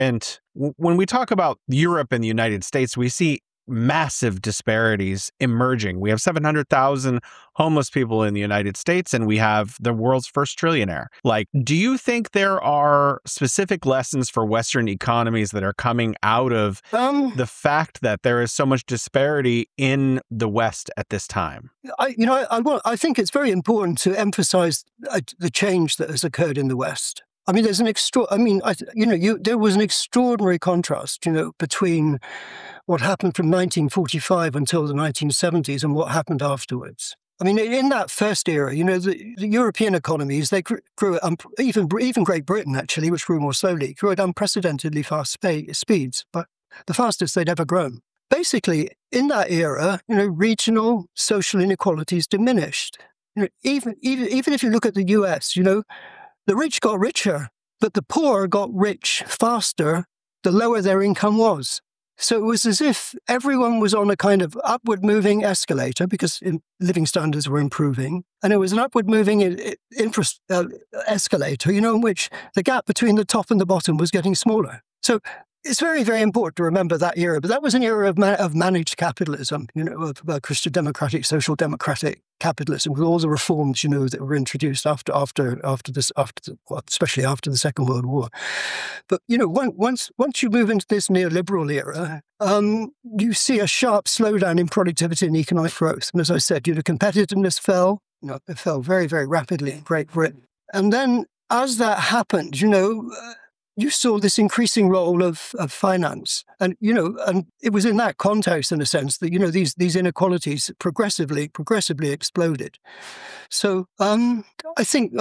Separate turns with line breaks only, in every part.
And when we talk about Europe and the United States, we see massive disparities emerging. We have 700,000 homeless people in the United States, and we have the world's first trillionaire. Like, do you think there are specific lessons for Western economies that are coming out of the fact that there is so much disparity in the West at this time?
I think it's very important to emphasize the change that has occurred in the West. I mean, there was an extraordinary contrast, between what happened from 1945 until the 1970s and what happened afterwards. I mean, in that first era, the European economies, they grew at, even Great Britain, actually, which grew more slowly, grew at unprecedentedly fast speeds, but the fastest they'd ever grown. Basically, in that era, regional social inequalities diminished. Even if you look at the US, the rich got richer, but the poor got rich faster the lower their income was. So it was as if everyone was on a kind of upward moving escalator because living standards were improving. And it was an upward moving escalator, in which the gap between the top and the bottom was getting smaller. So it's very, very important to remember that era. But that was an era of managed capitalism, of Christian democratic, social democratic capitalism, with all the reforms, that were introduced especially after the Second World War. But once you move into this neoliberal era, you see a sharp slowdown in productivity and economic growth. And as I said, competitiveness fell. It fell very, very rapidly in Great Britain. And then as that happened, you saw this increasing role of finance. And, and it was in that context, in a sense, that, these inequalities progressively exploded. So I think,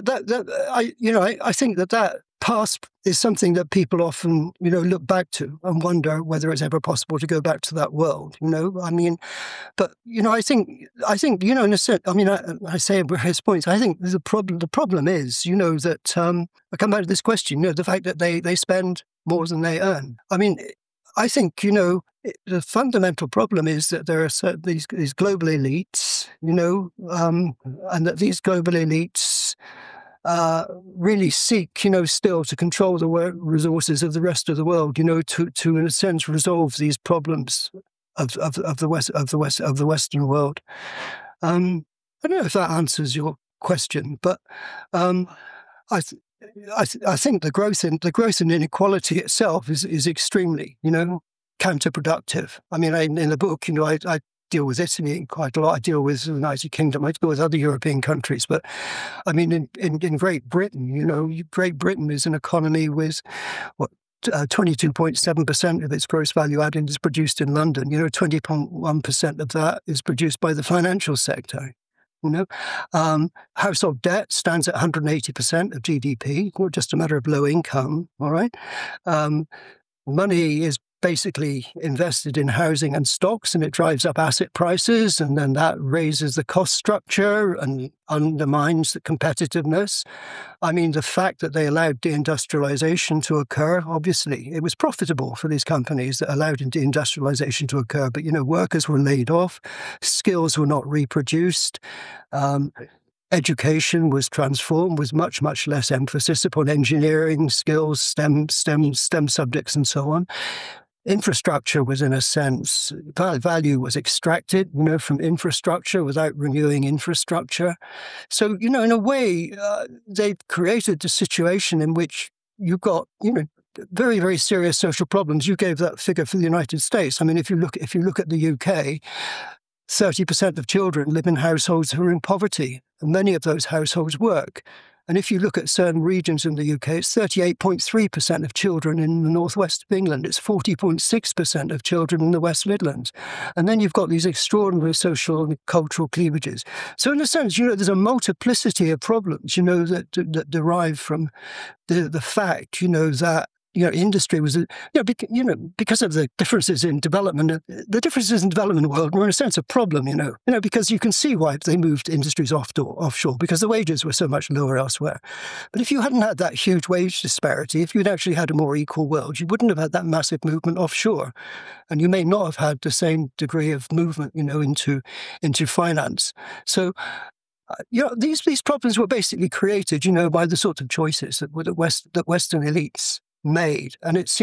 I think that past is something that people often, look back to and wonder whether it's ever possible to go back to that world, But, I think, in a sense, I say at various points, I think the problem is, that I come back to this question, the fact that they spend more than they earn. I mean, I think, the fundamental problem is that there are these global elites, and that these global elites really seek, still to control the resources of the rest of the world, to in a sense resolve these problems of the Western world. I don't know if that answers your question, but I think the growth in inequality itself is extremely, counterproductive. I mean, in the book, I deal with Italy quite a lot. I deal with the United Kingdom. I deal with other European countries. But I mean, in Great Britain, Great Britain is an economy with 22.7% of its gross value added is produced in London. 20.1% of that is produced by the financial sector. Household debt stands at 180% of GDP, or just a matter of low income. All right. Money is basically invested in housing and stocks, and it drives up asset prices, and then that raises the cost structure and undermines the competitiveness. I mean, the fact that they allowed deindustrialization to occur, obviously, it was profitable for these companies that allowed deindustrialization to occur, but, workers were laid off, skills were not reproduced, education was transformed with much, much less emphasis upon engineering skills, STEM subjects, and so on. Infrastructure was, in a sense, value was extracted, from infrastructure without renewing infrastructure. So, in a way, they created a situation in which you got, very, very serious social problems. You gave that figure for the United States. I mean, if you look at the UK, 30% of children live in households who are in poverty, and many of those households work. And if you look at certain regions in the UK, it's 38.3% of children in the northwest of England. It's 40.6% of children in the West Midlands. And then you've got these extraordinary social and cultural cleavages. So in a sense, there's a multiplicity of problems, that derive from the fact, that industry was, because of the differences in development, the differences in development in the world were in a sense a problem, because you can see why they moved industries offshore, because the wages were so much lower elsewhere. But if you hadn't had that huge wage disparity, if you'd actually had a more equal world, you wouldn't have had that massive movement offshore. And you may not have had the same degree of movement, into finance. So, these problems were basically created, by the sorts of choices that Western elites made. And it